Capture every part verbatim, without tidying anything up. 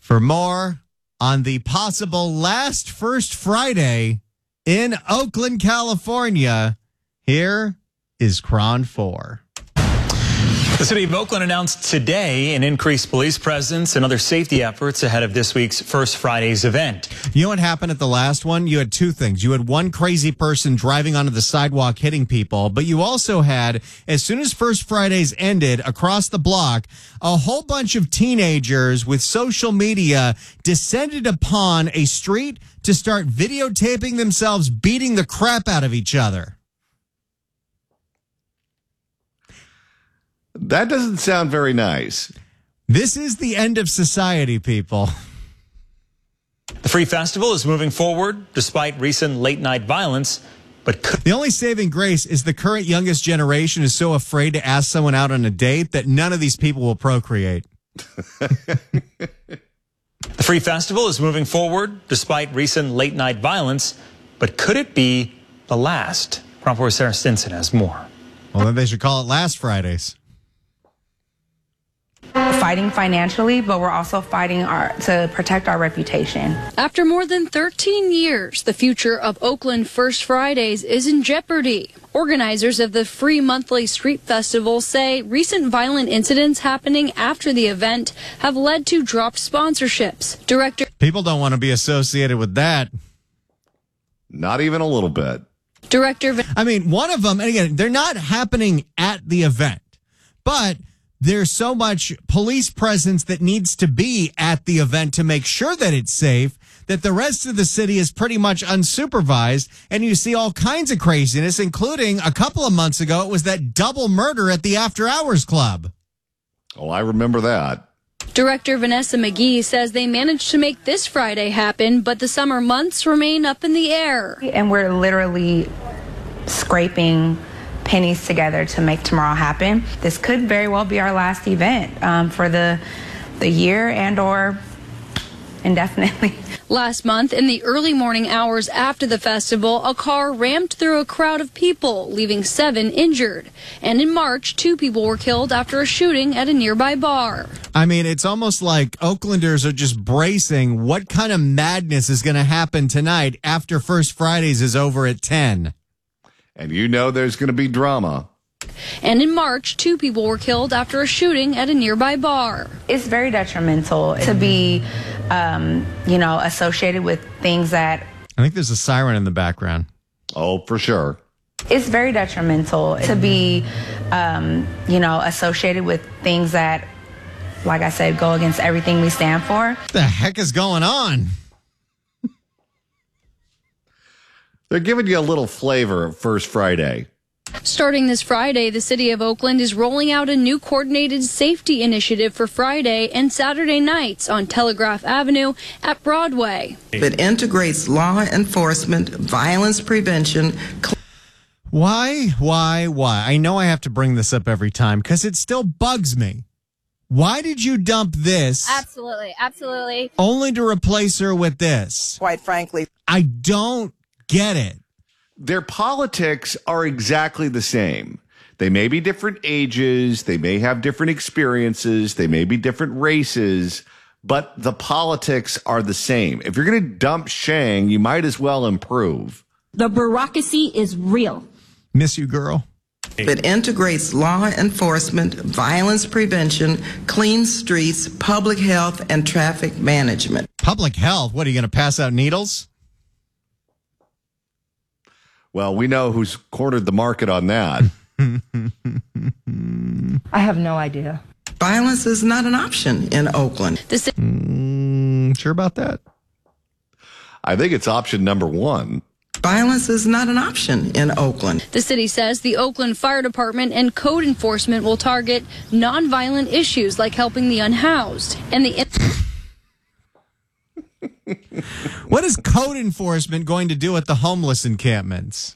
For more on the possible last First Friday in Oakland, California, here is Cron four. The city of Oakland announced today an increased police presence and other safety efforts ahead of this week's First Friday's event. You know what happened at the last one? You had two things. You had one crazy person driving onto the sidewalk hitting people, but you also had, as soon as First Fridays ended, across the block, a whole bunch of teenagers with social media descended upon a street to start videotaping themselves beating the crap out of each other. That doesn't sound very nice. This is the end of society, people. The Free Festival is moving forward despite recent late-night violence, but could- the only saving grace is the current youngest generation is so afraid to ask someone out on a date that none of these people will procreate. The Free Festival is moving forward despite recent late-night violence, but could it be the last? Cron four's Sarah Stinson has more. Well, then they should call it Last Fridays. Fighting financially, but we're also fighting our, to protect our reputation. After more than thirteen years, the future of Oakland First Fridays is in jeopardy. Organizers of the free monthly street festival say recent violent incidents happening after the event have led to dropped sponsorships. Director People don't want to be associated with that. Not even a little bit. Director I mean, one of them, and again, they're not happening at the event, but there's so much police presence that needs to be at the event to make sure that it's safe, that the rest of the city is pretty much unsupervised, and you see all kinds of craziness, including a couple of months ago, it was that double murder at the After Hours Club. Oh, I remember that. Director Vanessa McGee says they managed to make this Friday happen, but the summer months remain up in the air. And we're literally scraping pennies together to make tomorrow happen. This could very well be our last event um, for the the year and or indefinitely. Last month, in the early morning hours after the festival, a car rammed through a crowd of people, leaving seven injured. And in March, two people were killed after a shooting at a nearby bar. I mean, it's almost like Oaklanders are just bracing what kind of madness is going to happen tonight after First Fridays is over at ten. And you know there's going to be drama. And in March, two people were killed after a shooting at a nearby bar. It's very detrimental to be, um, you know, associated with things that... I think there's a siren in the background. Oh, for sure. It's very detrimental to be, um, you know, associated with things that, like I said, go against everything we stand for. What the heck is going on? They're giving you a little flavor of First Friday. Starting this Friday, the city of Oakland is rolling out a new coordinated safety initiative for Friday and Saturday nights on Telegraph Avenue at Broadway. It integrates law enforcement, violence prevention. Why, why, why? I know I have to bring this up every time because it still bugs me. Why did you dump this? Absolutely, absolutely. Only to replace her with this? Quite frankly, I don't get it. Their politics are exactly the same. They may be different ages. They may have different experiences. They may be different races, but the politics are the same. If you're going to dump Shang, you might as well improve. The bureaucracy is real. Miss you, girl. it integrates law enforcement, violence prevention, clean streets, public health, and traffic management. Public health? What, are you going to pass out needles? Well, we know who's cornered the market on that. I have no idea. Violence is not an option in Oakland. This Mm, sure about that? I think it's option number one. Violence is not an option in Oakland. The city says the Oakland Fire Department and code enforcement will target nonviolent issues like helping the unhoused and the... What is code enforcement going to do at the homeless encampments?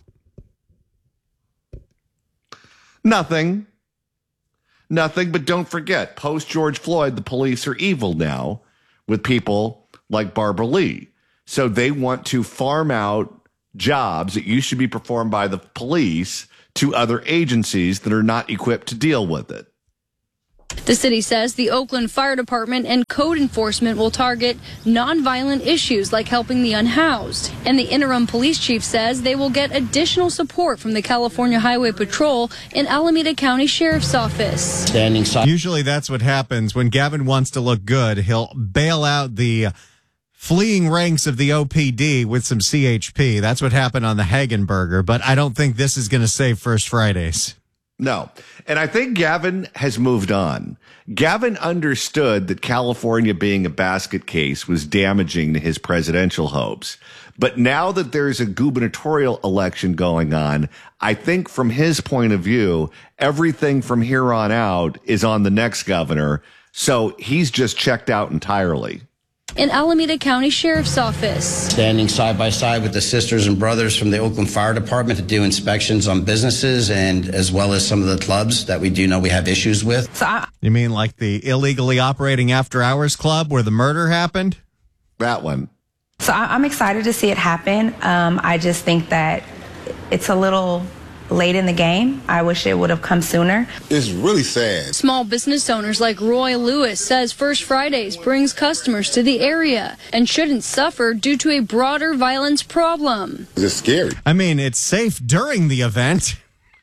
Nothing. Nothing, but don't forget, post George Floyd, the police are evil now with people like Barbara Lee. So they want to farm out jobs that used to be performed by the police to other agencies that are not equipped to deal with it. The city says the Oakland Fire Department and code enforcement will target nonviolent issues like helping the unhoused. And the interim police chief says they will get additional support from the California Highway Patrol and Alameda County Sheriff's Office. Standing side. Usually that's what happens when Gavin wants to look good. He'll bail out the fleeing ranks of the O P D with some C H P. That's what happened on the Hagenberger, but I don't think this is going to save First Fridays. No. And I think Gavin has moved on. Gavin understood that California being a basket case was damaging to his presidential hopes. But now that there's a gubernatorial election going on, I think from his point of view, everything from here on out is on the next governor. So he's just checked out entirely. In Alameda County Sheriff's Office. Standing side by side with the sisters and brothers from the Oakland Fire Department to do inspections on businesses and as well as some of the clubs that we do know we have issues with. So I, You mean like the illegally operating after hours club where the murder happened? That one. so I, I'm excited to see it happen. Um, I just think that it's a little late in the game. I wish it would have come sooner. It's really sad. Small business owners like Roy Lewis says First Fridays brings customers to the area and shouldn't suffer due to a broader violence problem. It's scary. I mean, it's safe during the event.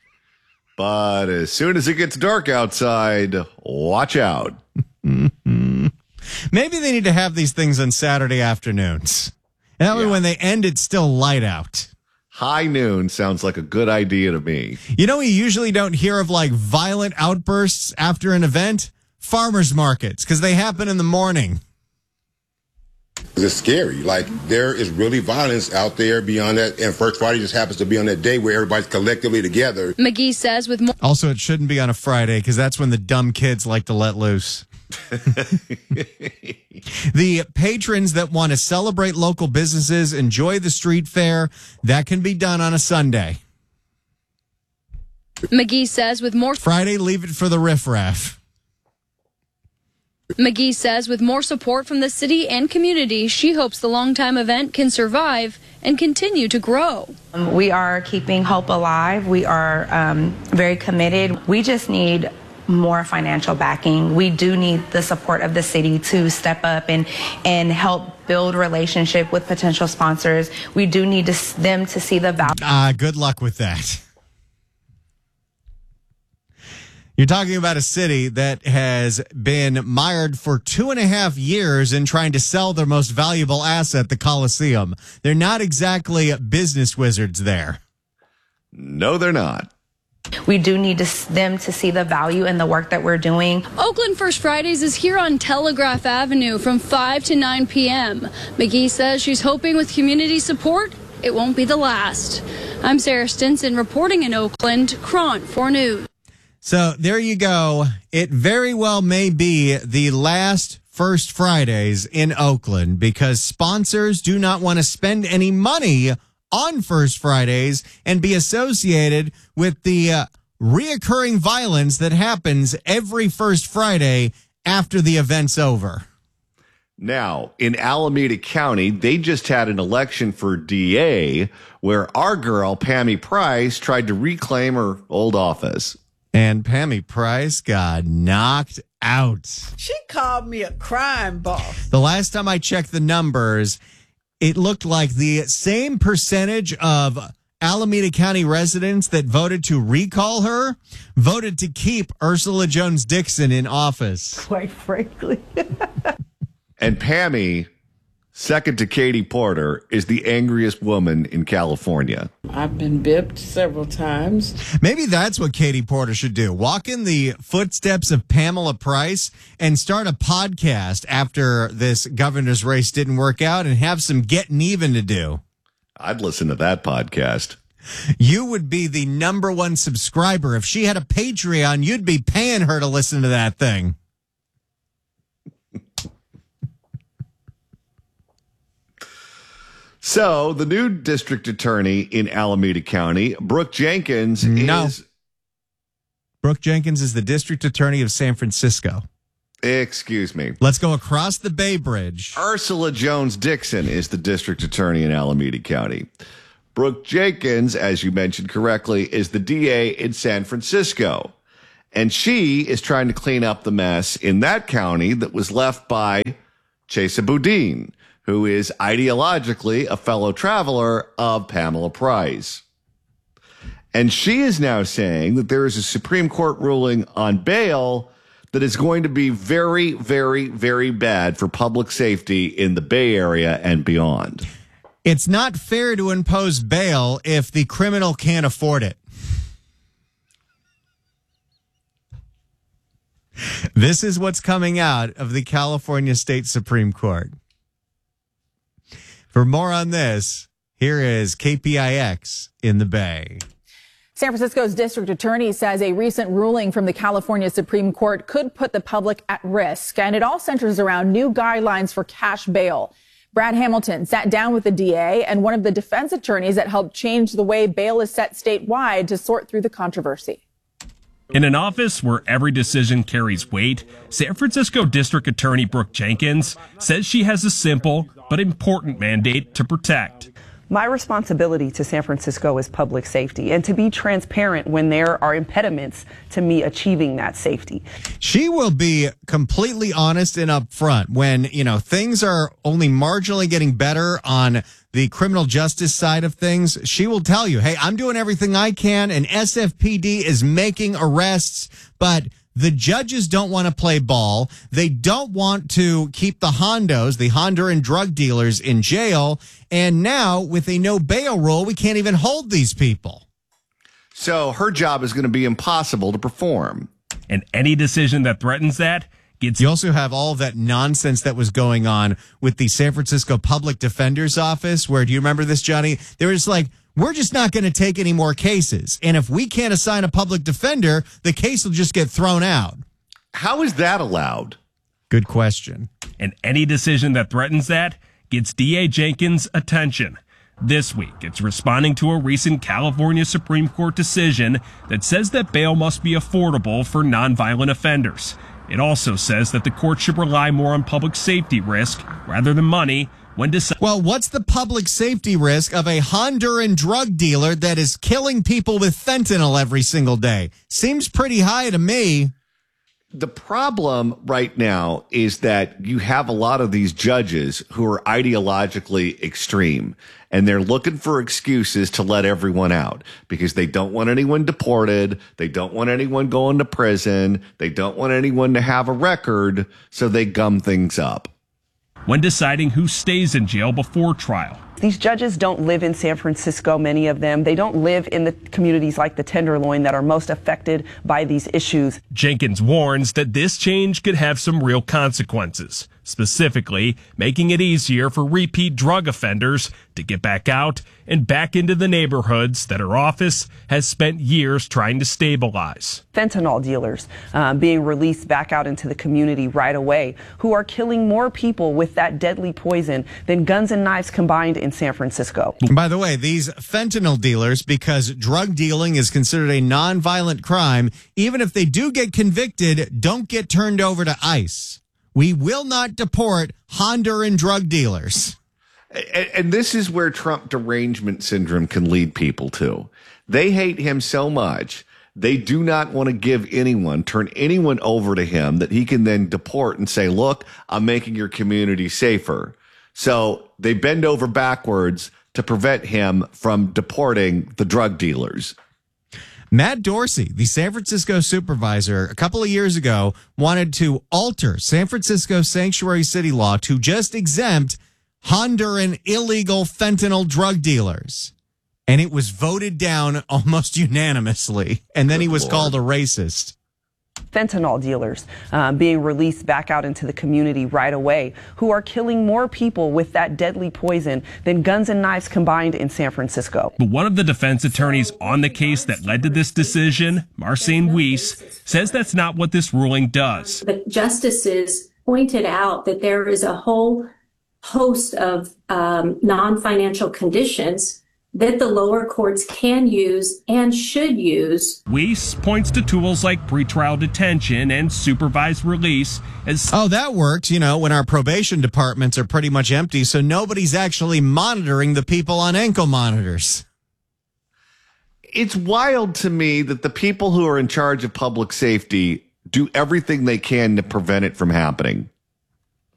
But as soon as it gets dark outside, watch out. Maybe they need to have these things on Saturday afternoons. That way Yeah. when they end, it's still light out. High noon sounds like a good idea to me. You know, we usually don't hear of like violent outbursts after an event. Farmers markets, because they happen in the morning. It's scary. Like, there is really violence out there beyond that. And First Friday just happens to be on that day where everybody's collectively together. McGee says with more Also, it shouldn't be on a Friday because that's when the dumb kids like to let loose. The patrons that want to celebrate local businesses, enjoy the street fair, that can be done on a Sunday. McGee says with more Friday, leave it for the riffraff. McGee says with more support from the city and community, she hopes the longtime event can survive and continue to grow. Um, we are keeping hope alive. We are um, very committed. We just need more financial backing. We do need the support of the city to step up and and help build relationship with potential sponsors. We do need to, them to see the value. Ah, good luck with that. You're talking about a city that has been mired for two and a half years in trying to sell their most valuable asset, the Coliseum. They're not exactly business wizards there. No, they're not. We do need to, them to see the value in the work that we're doing. Oakland First Fridays is here on Telegraph Avenue from five to nine p.m. McGee says she's hoping with community support, it won't be the last. I'm Sarah Stinson reporting in Oakland, Cron four News. So there you go. It very well may be the last First Fridays in Oakland because sponsors do not want to spend any money on First Fridays and be associated with the uh, reoccurring violence that happens every First Friday after the event's over. Now, in Alameda County, they just had an election for D A where our girl, Pammy Price, tried to reclaim her old office. And Pammy Price got knocked out. She called me a crime boss. The last time I checked the numbers, it looked like the same percentage of Alameda County residents that voted to recall her voted to keep Ursula Jones Dixon in office. Quite frankly. And Pammy, second to Katie Porter, is the angriest woman in California. I've been bipped several times. Maybe that's what Katie Porter should do. Walk in the footsteps of Pamela Price and start a podcast after this governor's race didn't work out and have some getting even to do. I'd listen to that podcast. You would be the number one subscriber. If she had a Patreon, you'd be paying her to listen to that thing. So, the new district attorney in Alameda County, Brooke Jenkins, No. is... Brooke Jenkins is the district attorney of San Francisco. Excuse me. Let's go across the Bay Bridge. Ursula Jones Dixon is the district attorney in Alameda County. Brooke Jenkins, as you mentioned correctly, is the D A in San Francisco. And she is trying to clean up the mess in that county that was left by Chesa Boudin, who is ideologically a fellow traveler of Pamela Price. And she is now saying that there is a Supreme Court ruling on bail that is going to be very, very, very bad for public safety in the Bay Area and beyond. It's not fair to impose bail if the criminal can't afford it. This is what's coming out of the California State Supreme Court. For more on this, here is K P I X in the Bay. San Francisco's district attorney says a recent ruling from the California Supreme Court could put the public at risk, and it all centers around new guidelines for cash bail. Brad Hamilton sat down with the D A and one of the defense attorneys that helped change the way bail is set statewide to sort through the controversy. In an office where every decision carries weight, San Francisco District Attorney Brooke Jenkins says she has a simple but important mandate to protect. My responsibility to San Francisco is public safety and to be transparent when there are impediments to me achieving that safety. She will be completely honest and upfront when, you know, things are only marginally getting better on the criminal justice side of things. She will tell you, hey, I'm doing everything I can and S F P D is making arrests, but the judges don't want to play ball. They don't want to keep the Hondos, the Honduran drug dealers, in jail. And now, with a no bail rule, we can't even hold these people. So her job is going to be impossible to perform. And any decision that threatens that gets... You also have all of that nonsense that was going on with the San Francisco Public Defender's Office, where, do you remember this, Johnny? There was like, we're just not going to take any more cases. And if we can't assign a public defender, the case will just get thrown out. How is that allowed? Good question. And any decision that threatens that gets D A Jenkins' attention. This week, it's responding to a recent California Supreme Court decision that says that bail must be affordable for nonviolent offenders. It also says that the court should rely more on public safety risk rather than money when deciding. Well, what's the public safety risk of a Honduran drug dealer that is killing people with fentanyl every single day? Seems pretty high to me. The problem right now is that you have a lot of these judges who are ideologically extreme, and they're looking for excuses to let everyone out because they don't want anyone deported. They don't want anyone going to prison. They don't want anyone to have a record, so they gum things up. When deciding who stays in jail before trial. These judges don't live in San Francisco, many of them. They don't live in the communities like the Tenderloin that are most affected by these issues. Jenkins warns that this change could have some real consequences, specifically making it easier for repeat drug offenders to get back out and back into the neighborhoods that her office has spent years trying to stabilize. Fentanyl dealers uh, being released back out into the community right away, who are killing more people with that deadly poison than guns and knives combined in San Francisco. And by the way, these fentanyl dealers, because drug dealing is considered a nonviolent crime, even if they do get convicted, don't get turned over to ICE. We will not deport Honduran drug dealers. And, and this is where Trump derangement syndrome can lead people to. They hate him so much, they do not want to give anyone, turn anyone over to him that he can then deport and say, look, I'm making your community safer. So they bend over backwards to prevent him from deporting the drug dealers. Matt Dorsey, the San Francisco supervisor, a couple of years ago wanted to alter San Francisco sanctuary city law to just exempt Honduran illegal fentanyl drug dealers. And it was voted down almost unanimously. And then he was called a racist. Fentanyl dealers uh, being released back out into the community right away, who are killing more people with that deadly poison than guns and knives combined in San Francisco. But one of the defense attorneys on the case that led to this decision, Marcin Weiss, says that's not what this ruling does. The justices pointed out that there is a whole host of um, non-financial conditions that the lower courts can use and should use. Weiss points to tools like pretrial detention and supervised release as... Oh, that works, you know, when our probation departments are pretty much empty, so nobody's actually monitoring the people on ankle monitors. it's wild to me that the people who are in charge of public safety do everything they can to prevent it from happening.